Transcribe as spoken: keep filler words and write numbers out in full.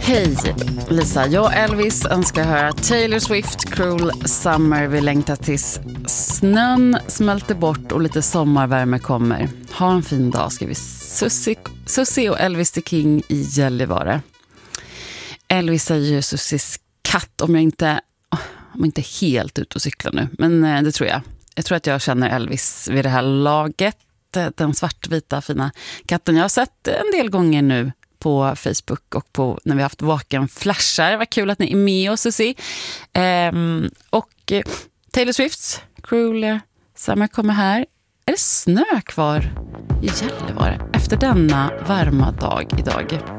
Hej, Lisa. Jag och Elvis önskar höra Taylor Swift, Cruel Summer. Vi längtar tills snön smälter bort och lite sommarvärme kommer. Ha en fin dag, skriver Susie, Susie och Elvis the King i Gällivare. Elvis är ju Susies katt, om jag inte, om jag inte är helt ute och cyklar nu. Men det tror jag. Jag tror att jag känner Elvis vid det här laget. Den svartvita fina katten jag har sett en del gånger nu på Facebook och på när vi har haft vaken flashar. Det var kul att ni är med oss, Susie. Ehm, och Taylor Swifts Cruel Summer kommer här. Är det snö kvar i Gällivare efter denna varma dag idag?